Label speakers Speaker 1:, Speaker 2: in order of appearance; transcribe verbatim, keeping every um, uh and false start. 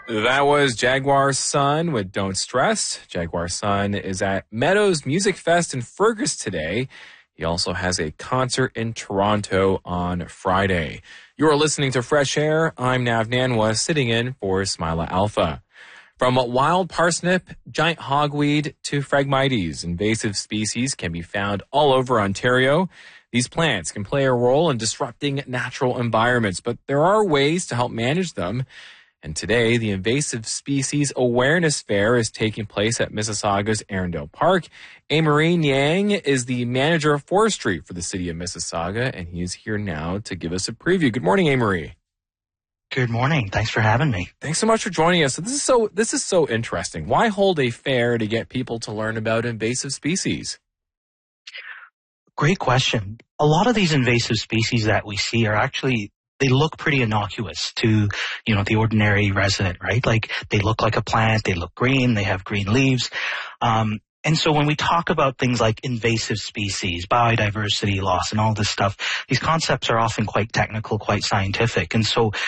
Speaker 1: That was Jaguar Sun with Don't Stress. Jaguar Sun is at Meadows Music Fest in Fergus today. He also has a concert in Toronto on Friday. You are listening to Fresh Air. I'm Nav Nanwa, sitting in for Smilah Alpha. From wild parsnip, giant hogweed to Phragmites, invasive species can be found all over Ontario. These plants can play a role in disrupting natural environments, but there are ways to help manage them. And today, the Invasive Species Awareness Fair is taking place at Mississauga's Arundel Park. Amory Niang is the manager of forestry for the city of Mississauga, and he is here now to give us a preview. Good morning, Amory.
Speaker 2: Good morning. Thanks for having me.
Speaker 1: Thanks so much for joining us. So this is so this is so interesting. Why hold a fair to get people to learn about invasive species?
Speaker 2: Great question. A lot of these invasive species that we see are actually, they look pretty innocuous to, you know, the ordinary resident, right? Like they look like a plant, they look green, they have green leaves. Um, and so when we talk about things like invasive species, biodiversity loss, and all this stuff, these concepts are often quite technical, quite scientific. And so